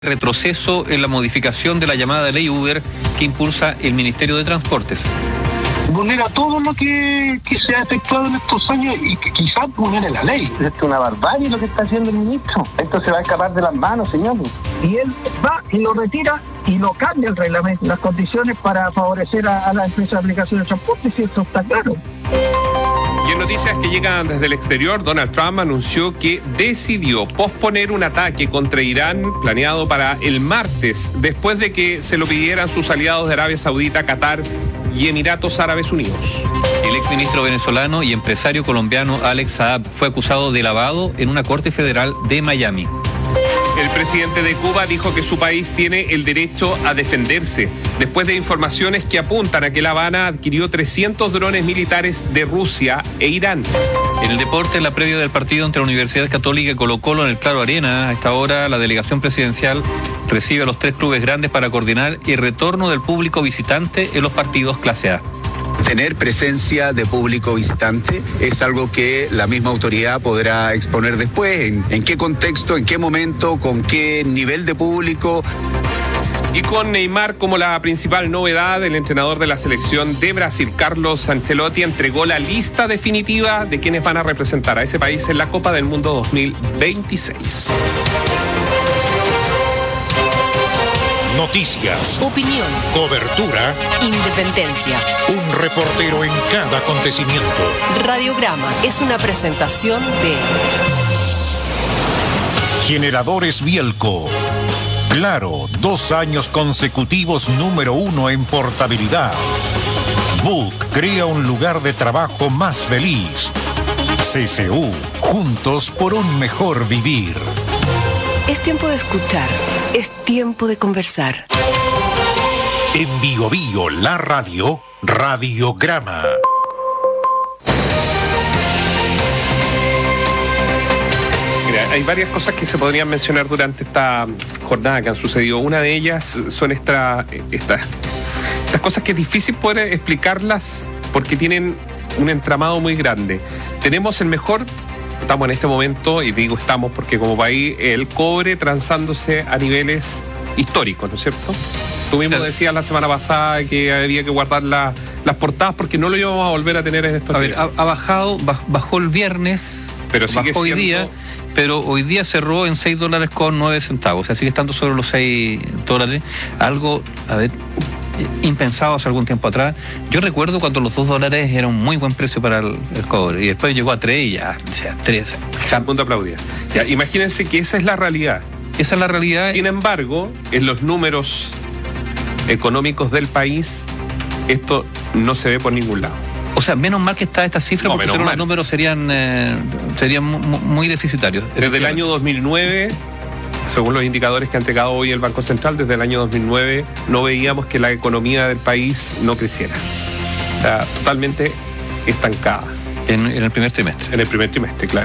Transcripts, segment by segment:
retroceso en la modificación de la llamada ley Uber que impulsa el Ministerio de Transportes. Vulnera todo lo que se ha efectuado en estos años y que quizás vulnere la ley. Esto es una barbarie lo que está haciendo el ministro. Esto se va a escapar de las manos, señor. Y él va y lo retira y lo cambia el reglamento, las condiciones para favorecer a la empresa de aplicación de transporte, si esto está claro. Y en noticias que llegan desde el exterior, Donald Trump anunció que decidió posponer un ataque contra Irán planeado para el martes, después de que se lo pidieran sus aliados de Arabia Saudita, Qatar y Emiratos Árabes Unidos. El exministro venezolano y empresario colombiano Alex Saab fue acusado de lavado en una corte federal de Miami. El presidente de Cuba dijo que su país tiene el derecho a defenderse, después de informaciones que apuntan a que La Habana adquirió 300 drones militares de Rusia e Irán. En el deporte, la previa del partido entre la Universidad Católica y Colo-Colo en el Claro Arena, a esta hora la delegación presidencial recibe a los tres clubes grandes para coordinar el retorno del público visitante en los partidos clase A. Tener presencia de público visitante es algo que la misma autoridad podrá exponer después, en qué contexto, en qué momento, con qué nivel de público. Y con Neymar como la principal novedad, el entrenador de la selección de Brasil, Carlos Ancelotti, entregó la lista definitiva de quienes van a representar a ese país en la Copa del Mundo 2026. Noticias, opinión, cobertura, independencia. Un reportero en cada acontecimiento. Radiograma es una presentación de Generadores Bielco. Claro, 2 años consecutivos número 1 en portabilidad. Book crea un lugar de trabajo más feliz. CCU, juntos por un mejor vivir. Es tiempo de escuchar, es tiempo de conversar. En Bio Bio, la radio, Radiograma. Mira, hay varias cosas que se podrían mencionar durante esta jornada que han sucedido. Una de ellas son estas cosas que es difícil poder explicarlas porque tienen un entramado muy grande. Tenemos el mejor... Estamos en este momento, y digo estamos porque como país, el cobre transándose a niveles históricos, ¿no es cierto? Tú mismo decías la semana pasada que había que guardar las portadas porque no lo íbamos a volver a tener en estos días. A ver, ha bajado, bajó el viernes, pero sigue bajó hoy siendo... día, pero hoy día cerró en $6.09, o sea, sigue estando sobre los $6. Algo, a ver, impensado hace algún tiempo atrás. Yo recuerdo cuando los $2 era un muy buen precio para el cobre y después llegó a 3 y ya, o sea, 3. Todo el mundo aplaudía. O sea, imagínense que esa es la realidad. Esa es la realidad. Sin embargo, en los números económicos del país, esto no se ve por ningún lado. O sea, menos mal que está esta cifra, porque si no los números serían muy deficitarios. Desde el año 2009... Según los indicadores que ha entregado hoy el Banco Central, desde el año 2009 no veíamos que la economía del país no creciera. Está totalmente estancada. En el primer trimestre. En el primer trimestre, claro.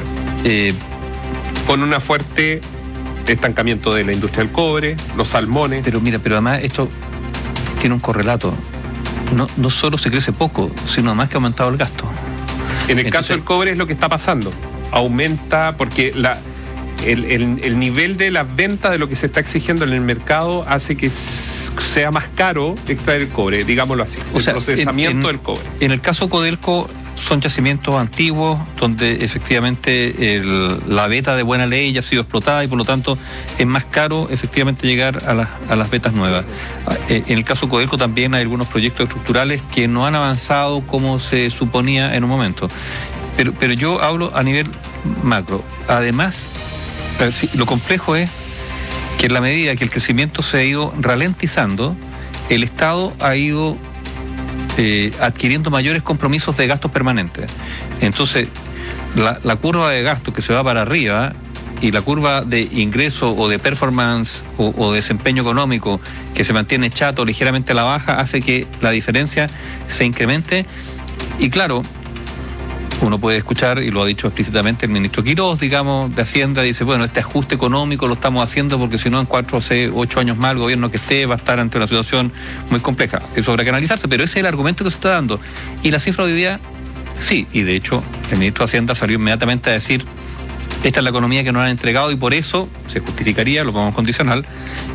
Con un fuerte estancamiento de la industria del cobre, los salmones. Pero mira, además esto tiene un correlato. No solo se crece poco, sino además que ha aumentado el gasto. En el caso del cobre es lo que está pasando. Aumenta porque el nivel de la venta de lo que se está exigiendo en el mercado hace que sea más caro extraer el cobre, digámoslo así, el procesamiento del cobre. En el caso Codelco son yacimientos antiguos donde efectivamente la veta de buena ley ya ha sido explotada y por lo tanto es más caro efectivamente llegar a las vetas nuevas. En el caso Codelco también hay algunos proyectos estructurales que no han avanzado como se suponía en un momento. Pero yo hablo a nivel macro. Además, lo complejo es que en la medida que el crecimiento se ha ido ralentizando, el Estado ha ido adquiriendo mayores compromisos de gastos permanentes. Entonces, la curva de gasto que se va para arriba y la curva de ingreso o de performance o desempeño económico que se mantiene chato ligeramente a la baja hace que la diferencia se incremente. Y claro, uno puede escuchar, y lo ha dicho explícitamente el ministro Quirós, digamos, de Hacienda, dice, bueno, este ajuste económico lo estamos haciendo porque si no en 4 o 8 años más el gobierno que esté va a estar ante una situación muy compleja. Eso habrá que analizarse, pero ese es el argumento que se está dando. Y la cifra de hoy día, sí, y de hecho el ministro de Hacienda salió inmediatamente a decir esta es la economía que nos han entregado y por eso se justificaría, lo ponemos condicional,